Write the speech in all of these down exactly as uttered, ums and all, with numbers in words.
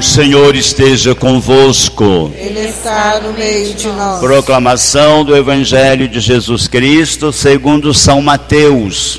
Senhor esteja convosco. Ele está no meio de nós. Proclamação do Evangelho de Jesus Cristo segundo São Mateus.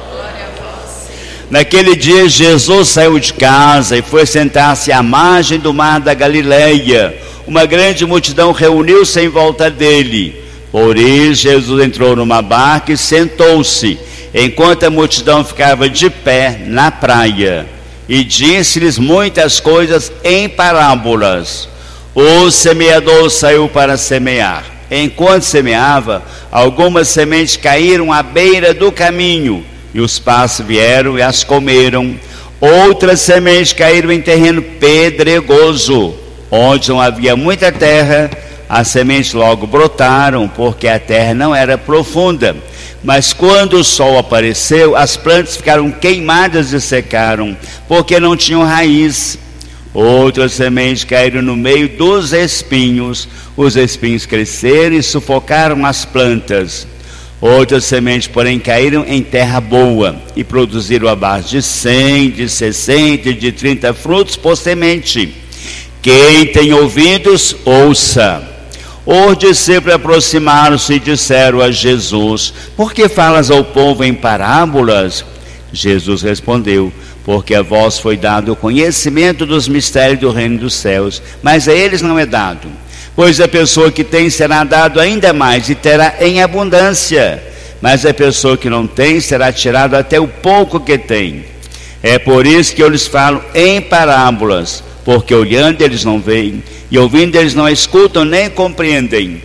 Naquele dia Jesus saiu de casa e foi sentar-se à margem do mar da Galileia. Uma grande multidão reuniu-se em volta dele. Por isso Jesus entrou numa barca e sentou-se, enquanto a multidão ficava de pé na praia. E disse-lhes muitas coisas em parábolas. O semeador saiu para semear. Enquanto semeava, algumas sementes caíram à beira do caminho, e os pássaros vieram e as comeram. Outras sementes caíram em terreno pedregoso, onde não havia muita terra. As sementes logo brotaram, porque a terra não era profunda. Mas quando o sol apareceu, as plantas ficaram queimadas e secaram, porque não tinham raiz. Outras sementes caíram no meio dos espinhos. Os espinhos cresceram e sufocaram as plantas. Outras sementes, porém, caíram em terra boa e produziram abaixo de cem, de sessenta e de trinta frutos por semente. Quem tem ouvidos, ouça. Os discípulos aproximaram-se e disseram a Jesus: por que falas ao povo em parábolas? Jesus respondeu: porque a vós foi dado o conhecimento dos mistérios do reino dos céus, mas a eles não é dado. Pois a pessoa que tem será dado ainda mais e terá em abundância, mas a pessoa que não tem será tirado até o pouco que tem. É por isso que eu lhes falo em parábolas, porque olhando eles não veem, e ouvindo eles não escutam nem compreendem.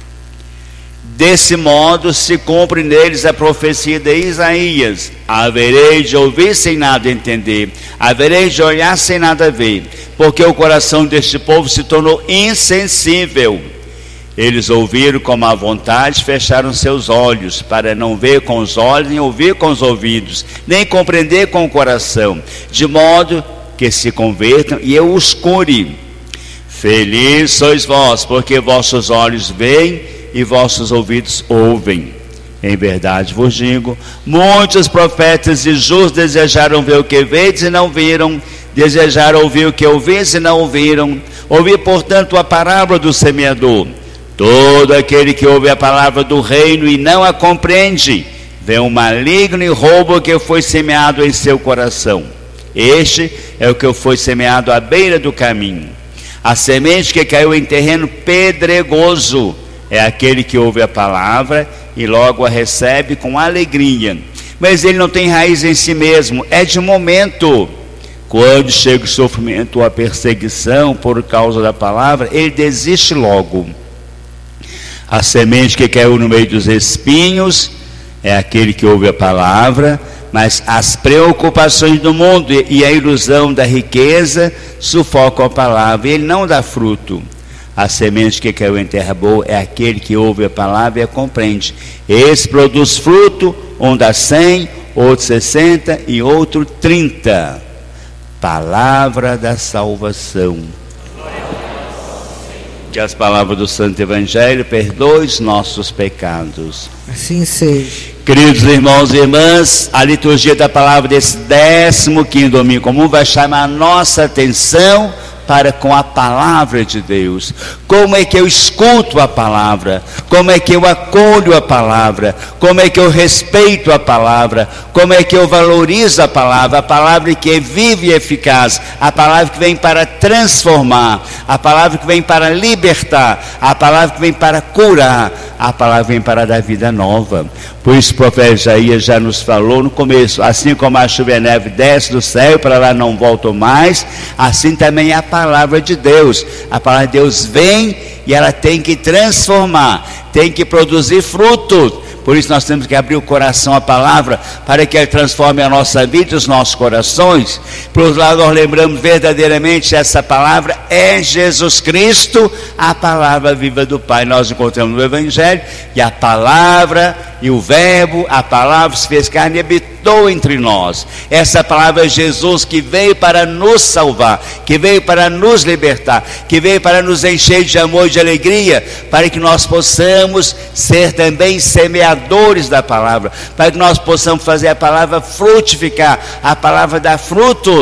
Desse modo se cumpre neles a profecia de Isaías: haverei de ouvir sem nada entender, haverei de olhar sem nada ver, porque o coração deste povo se tornou insensível. Eles ouviram com má vontade, fecharam seus olhos, para não ver com os olhos, nem ouvir com os ouvidos, nem compreender com o coração, de modo que se convertam e eu os cure. Felizes sois vós, porque vossos olhos veem e vossos ouvidos ouvem. Em verdade vos digo, muitos profetas e justos desejaram ver o que vedes e não viram, desejaram ouvir o que ouvis e não ouviram. Ouvi, portanto, a parábola do semeador. Todo aquele que ouve a palavra do reino e não a compreende, vê um maligno e rouba o que foi semeado em seu coração. Este é o que foi semeado à beira do caminho. A semente que caiu em terreno pedregoso é aquele que ouve a palavra e logo a recebe com alegria, mas ele não tem raiz em si mesmo, é de momento. Quando chega o sofrimento ou a perseguição por causa da palavra, ele desiste logo. A semente que caiu no meio dos espinhos é aquele que ouve a palavra, mas as preocupações do mundo e a ilusão da riqueza sufocam a palavra e ele não dá fruto. A semente que caiu em terra boa é aquele que ouve a palavra e a compreende. Esse produz fruto, um dá cem, outro sessenta e outro trinta. Palavra da salvação. Que as palavras do Santo Evangelho perdoem os nossos pecados. Assim seja. Queridos irmãos e irmãs, a liturgia da palavra desse décimo quinto domingo comum vai chamar a nossa atenção para com a palavra de Deus. Como é que eu escuto a palavra? Como é que eu acolho a palavra? Como é que eu respeito a palavra? Como é que eu valorizo a palavra? A palavra que é viva e eficaz, a palavra que vem para transformar, a palavra que vem para libertar, a palavra que vem para curar, a palavra que vem para dar vida nova. Por isso o profeta Isaías já nos falou no começo: assim como a chuva e a neve desce do céu, para lá não voltam mais, assim também é a palavra de Deus. A palavra de Deus vem e ela tem que transformar, tem que produzir fruto. Por isso nós temos que abrir o coração à palavra, para que ela transforme a nossa vida e os nossos corações. Por outro lado, nós lembramos verdadeiramente essa palavra é Jesus Cristo, a palavra viva do Pai. Nós encontramos no Evangelho, e a palavra e o verbo, a palavra se fez carne e habitou entre nós. Essa palavra é Jesus, que veio para nos salvar, que veio para nos libertar, que veio para nos encher de amor e de alegria, para que nós possamos ser também semeadores da palavra, para que nós possamos fazer a palavra frutificar, a palavra dar frutos,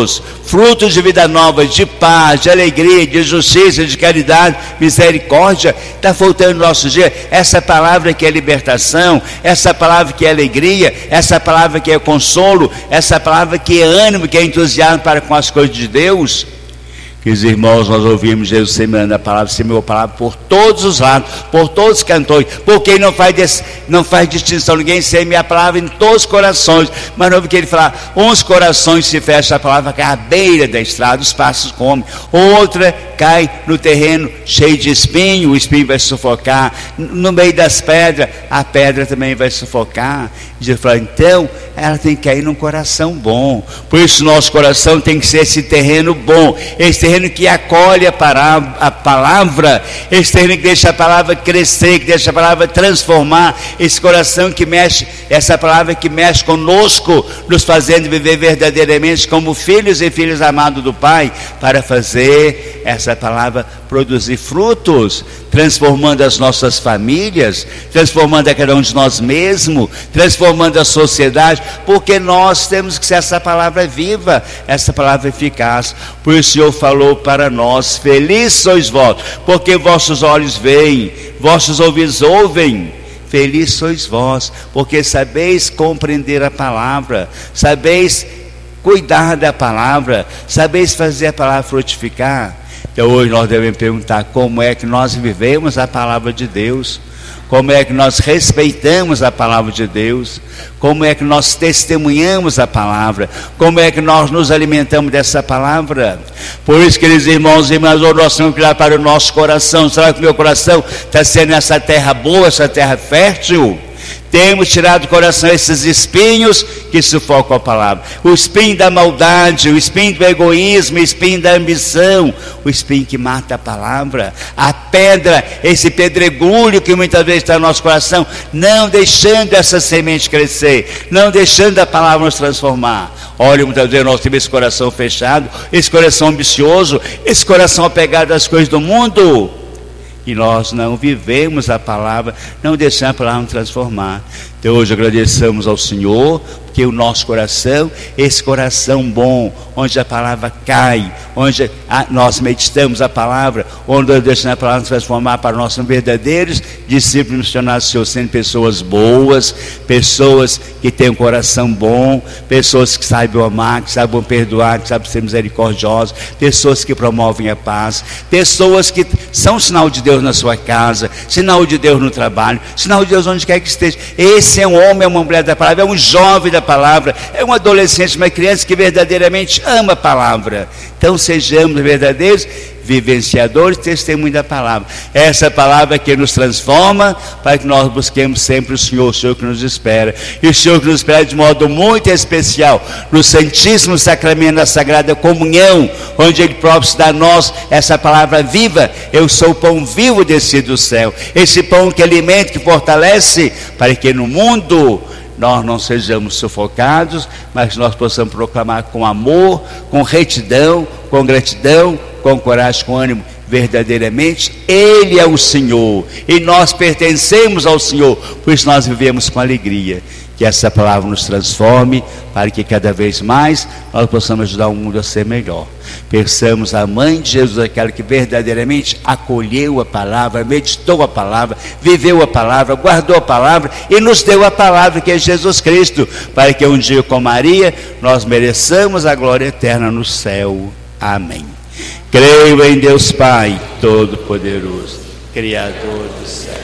frutos de vida nova, de paz, de alegria, de justiça, de caridade, misericórdia. Está faltando no nosso dia essa palavra que é libertação, essa palavra que é alegria, essa palavra que é consolo, essa palavra que é ânimo, que é entusiasmo para com as coisas de Deus. Queridos irmãos, nós ouvimos Jesus semeando a palavra, semeou a palavra por todos os lados, por todos os cantores, porque ele não faz, não faz distinção, ninguém semeia a palavra em todos os corações, mas não ouve que ele falar, uns corações se fecham, a palavra cai à beira da estrada, os pássaros comem, outra cai no terreno cheio de espinho, o espinho vai sufocar, no meio das pedras, a pedra também vai sufocar. Jesus falou, então, ela tem que cair num coração bom, por isso nosso coração tem que ser esse terreno bom, esse terreno que acolhe a palavra, a palavra, esse terreno que deixa a palavra crescer, que deixa a palavra transformar, esse coração que mexe, essa palavra que mexe conosco, nos fazendo viver verdadeiramente como filhos e filhas amados do Pai, para fazer essa palavra produzir frutos, transformando as nossas famílias, transformando a cada um de nós mesmos, transformando a sociedade, porque nós temos que ser essa palavra viva, essa palavra eficaz. Por isso o Senhor falou para nós, felizes sois vós, porque vossos olhos veem, vossos ouvidos ouvem. Felizes sois vós, porque sabeis compreender a palavra, sabeis cuidar da palavra, sabeis fazer a palavra frutificar. Então hoje nós devemos perguntar como é que nós vivemos a palavra de Deus, como é que nós respeitamos a palavra de Deus, como é que nós testemunhamos a palavra, como é que nós nos alimentamos dessa palavra. Por isso, queridos irmãos e irmãs, nós temos que olhar para o nosso coração. Será que o meu coração está sendo essa terra boa, essa terra fértil? Temos tirado do coração esses espinhos que sufocam a palavra, o espinho da maldade, o espinho do egoísmo, o espinho da ambição, o espinho que mata a palavra, a pedra, esse pedregulho que muitas vezes está no nosso coração, não deixando essa semente crescer, não deixando a palavra nos transformar. Olha, muitas vezes nós temos esse coração fechado, esse coração ambicioso, esse coração apegado às coisas do mundo, e nós não vivemos a palavra, não deixamos a palavra nos transformar. Então hoje agradecemos ao Senhor, porque o nosso coração, esse coração bom, onde a palavra cai, onde a, nós meditamos a palavra, onde nós deixamos a palavra nos transformar para nós sermos verdadeiros discípulos missionários do Senhor, sendo pessoas boas, pessoas que têm um coração bom, pessoas que saibam amar, que saibam perdoar, que saibam ser misericordiosos, pessoas que promovem a paz, pessoas que são sinal de Deus na sua casa, sinal de Deus no trabalho, sinal de Deus onde quer que esteja. Esse é um homem, é uma mulher da palavra, é um jovem da palavra, é um adolescente, uma criança que verdadeiramente ama a palavra. Então sejamos verdadeiros vivenciadores, testemunhos da palavra. Essa palavra que nos transforma, para que nós busquemos sempre o Senhor, o Senhor que nos espera. E o Senhor que nos espera de modo muito especial, no Santíssimo Sacramento da Sagrada Comunhão, onde Ele próprio se dá a nós essa palavra viva. Eu sou o pão vivo descido do céu. Esse pão que alimenta, que fortalece, para que no mundo nós não sejamos sufocados, mas nós possamos proclamar com amor, com retidão, com gratidão, com coragem, com ânimo, verdadeiramente Ele é o Senhor, e nós pertencemos ao Senhor, por isso nós vivemos com alegria. Que essa palavra nos transforme, para que cada vez mais nós possamos ajudar o mundo a ser melhor. Pensamos a mãe de Jesus, aquela que verdadeiramente acolheu a palavra, meditou a palavra, viveu a palavra, guardou a palavra e nos deu a palavra, que é Jesus Cristo, para que um dia com Maria nós mereçamos a glória eterna no céu. Amém. Creio em Deus Pai Todo-Poderoso, Criador do céu,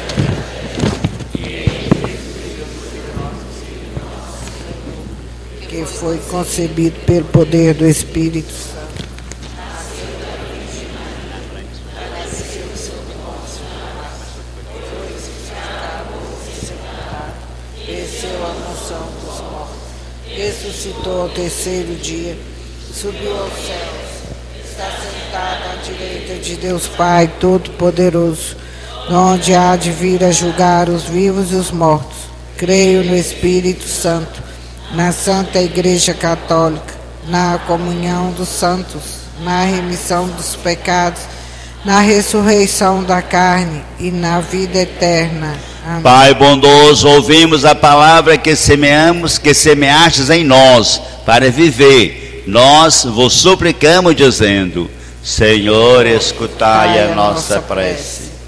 que foi concebido pelo poder do Espírito Santo, desceu à mansão dos mortos, ressuscitou ao terceiro dia, subiu aos céus, está sentado à direita de Deus Pai Todo-Poderoso, onde há de vir a julgar os vivos e os mortos. Creio no Espírito Santo, na Santa Igreja Católica, na comunhão dos santos, na remissão dos pecados, na ressurreição da carne e na vida eterna. Amém. Pai bondoso, ouvimos a palavra que semeamos, que semeastes em nós, para viver. nós vos suplicamos dizendo: Senhor, escutai a nossa prece.